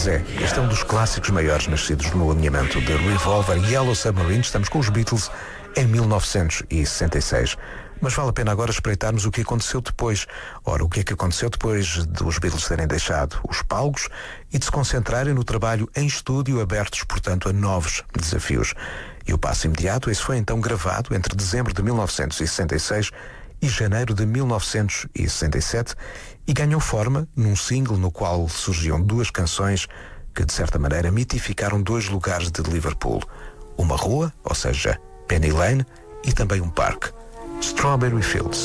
Pois é, este é um dos clássicos maiores nascidos no alinhamento de Revolver e Yellow Submarine. Estamos com os Beatles em 1966. Mas vale a pena agora espreitarmos o que aconteceu depois. Ora, o que é que aconteceu depois dos Beatles terem deixado os palcos e de se concentrarem no trabalho em estúdio, abertos, portanto, a novos desafios. E o passo imediato, esse foi então gravado entre dezembro de 1966 e janeiro de 1967 e ganhou forma num single no qual surgiam duas canções que, de certa maneira, mitificaram dois lugares de Liverpool. Uma rua, ou seja, Penny Lane, e também um parque, Strawberry Fields.